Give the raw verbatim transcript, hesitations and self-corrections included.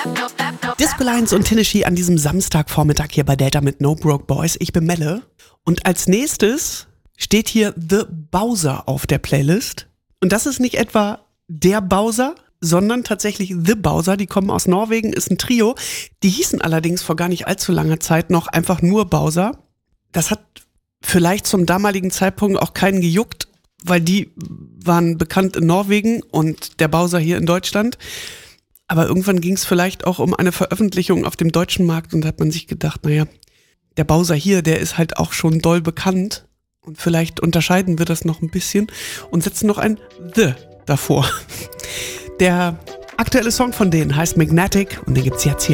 Disco Lines und Tennessee an diesem Samstagvormittag hier bei Delta mit No Broke Boys. Ich bin Melle. Und als nächstes steht hier The Bowser auf der Playlist. Und das ist nicht etwa der Bowser, sondern tatsächlich The Bowser. Die kommen aus Norwegen, ist ein Trio. Die hießen allerdings vor gar nicht allzu langer Zeit noch einfach nur Bowser. Das hat vielleicht zum damaligen Zeitpunkt auch keinen gejuckt, weil die waren bekannt in Norwegen und der Bowser hier in Deutschland. Aber irgendwann ging es vielleicht auch um eine Veröffentlichung auf dem deutschen Markt und da hat man sich gedacht, naja, der Bowser hier, der ist halt auch schon doll bekannt und vielleicht unterscheiden wir das noch ein bisschen und setzen noch ein The davor. Der aktuelle Song von denen heißt Magnetic und den gibt's jetzt hier.